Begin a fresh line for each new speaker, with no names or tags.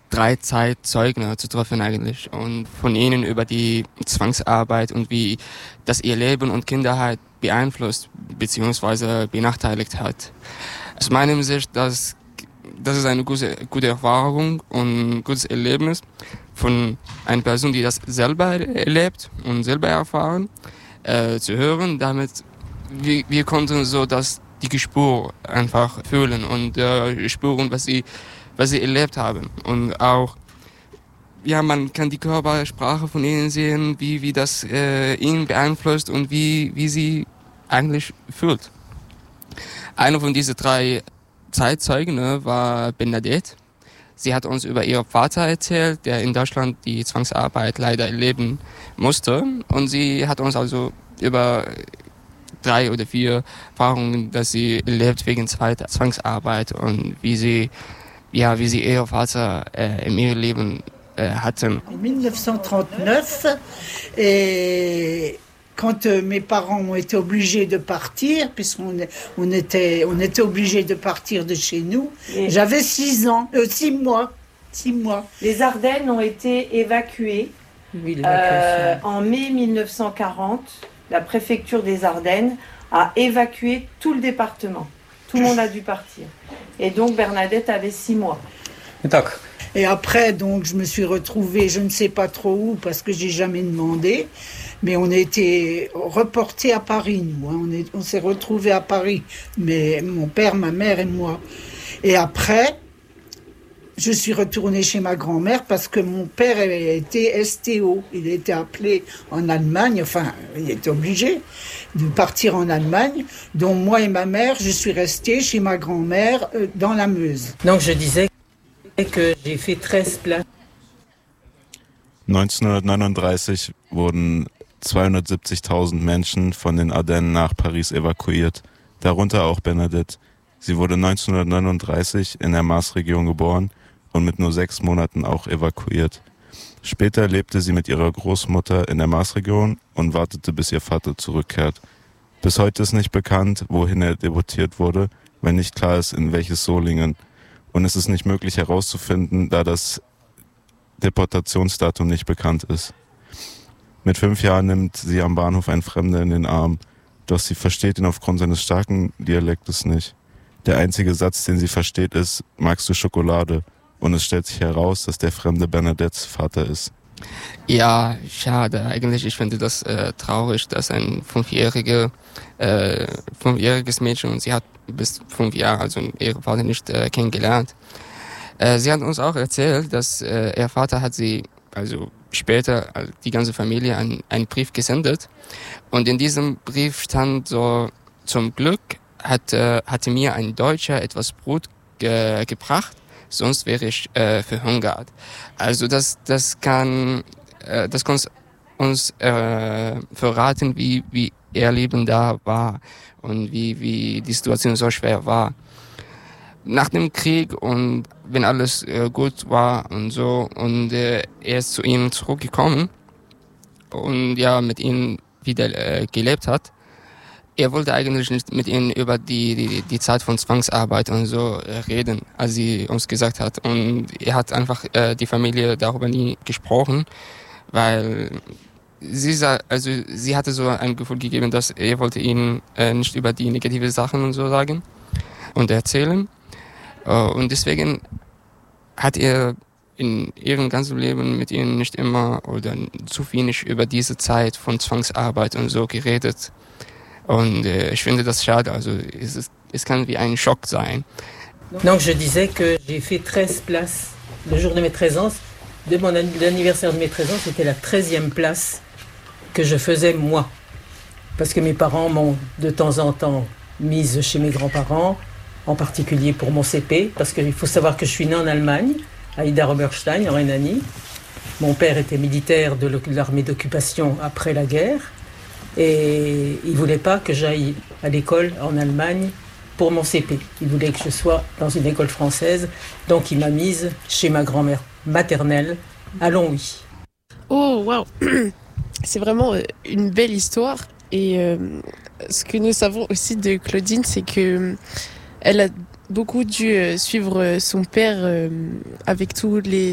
3 Zeitzeugen zu treffen eigentlich und von ihnen über die Zwangsarbeit und wie das ihr Leben und Kindheit beeinflusst bzw. benachteiligt hat. Aus meiner Sicht, das ist eine gute Erfahrung und ein gutes Erlebnis von einer Person, die das selber erlebt und selber erfahren, zu hören. Damit wir konnten so die Spur einfach fühlen und spüren, was sie erlebt haben. Und auch, ja, man kann die Körpersprache von ihnen sehen, wie das ihn beeinflusst und wie sie eigentlich fühlt. Einer von diesen 3 Zeitzeugen war Bernadette. Sie hat uns über ihren Vater erzählt, der in Deutschland die Zwangsarbeit leider erleben musste. Und sie hat uns also über 3 oder 4 Erfahrungen, dass sie erlebt wegen Zwangsarbeit und wie sie ihren Vater in ihrem Leben hatten.
In 1939, quand mes parents ont été obligés de partir, puisqu'on était obligés de partir de chez nous, j'avais 6 mois.
Les Ardennes ont été évacuées en mai 1940. La préfecture des Ardennes a évacué tout le département. Tout le monde a dû partir. Et donc Bernadette avait 6 mois.
Et après, donc, je me suis retrouvée, je ne sais pas trop où, parce que j'ai jamais demandé, mais on a été reportés à Paris, nous. Hein. On s'est retrouvés à Paris, mais mon père, ma mère et moi. Et après, je suis retournée chez ma grand-mère parce que mon père était STO. Il était appelé en Allemagne, enfin, il était obligé de partir en Allemagne. Donc moi et ma mère, je suis restée chez ma grand-mère dans la Meuse.
Donc je disais que j'ai fait 13 places.
1939 wurden 270.000 Menschen von den Ardennen nach Paris evakuiert, darunter auch Bernadette. Sie wurde 1939 in der Maasregion geboren und mit nur 6 Monaten auch evakuiert. Später lebte sie mit ihrer Großmutter in der Maasregion und wartete, bis ihr Vater zurückkehrt. Bis heute ist nicht bekannt, wohin er deportiert wurde, weil nicht klar ist, in welches Solingen. Und es ist nicht möglich herauszufinden, da das Deportationsdatum nicht bekannt ist. Mit 5 Jahren nimmt sie am Bahnhof einen Fremden in den Arm, doch sie versteht ihn aufgrund seines starken Dialektes nicht. Der einzige Satz, den sie versteht, ist: Magst du Schokolade? Und es stellt sich heraus, dass der Fremde Bernadettes Vater ist.
Ja, schade. Eigentlich, ich finde das traurig, dass ein 5-jähriges Mädchen, und sie hat bis 5 Jahre, also ihren Vater nicht kennengelernt. Sie hat uns auch erzählt, dass ihr Vater hat sie, also später die ganze Familie einen Brief gesendet. Und in diesem Brief stand so: Zum Glück hatte mir ein Deutscher etwas Brot gebracht, sonst wäre ich verhungert. Also das kann uns verraten, wie ihr Leben da war und wie die Situation so schwer war. Nach dem Krieg und wenn alles gut war und so, und er ist zu ihnen zurückgekommen und ja mit ihnen wieder gelebt hat. Er wollte eigentlich nicht mit ihnen über die Zeit von Zwangsarbeit und so reden, als sie uns gesagt hat. Und er hat einfach die Familie darüber nie gesprochen, weil sie hatte so ein Gefühl gegeben, dass er wollte ihnen nicht über die negative Sachen und so sagen und erzählen. Und deswegen hat er in ihrem ganzen Leben mit ihnen nicht immer oder zu wenig über diese Zeit von Zwangsarbeit und so geredet. Und ich finde das schade, also es kann wie ein Schock sein.
Donc je disais que j'ai fait 13 places. Le jour de mes 13 ans, de l'anniversaire de mes 13 ans, c'était la 13e place que je faisais moi. Parce que mes parents m'ont de temps en temps mise chez mes grands-parents, en particulier pour mon CP, parce qu'il faut savoir que je suis née en Allemagne, à Idar-Oberstein, en Rhénanie. Mon père était militaire de l'armée d'occupation après la guerre. Et il ne voulait pas que j'aille à l'école en Allemagne pour mon CP. Il voulait que je sois dans une école française. Donc il m'a mise chez ma grand-mère maternelle à Longwy.
Oh, waouh. C'est vraiment une belle histoire. Et ce que nous savons aussi de Claudine, c'est que elle a beaucoup dû suivre son père avec tous les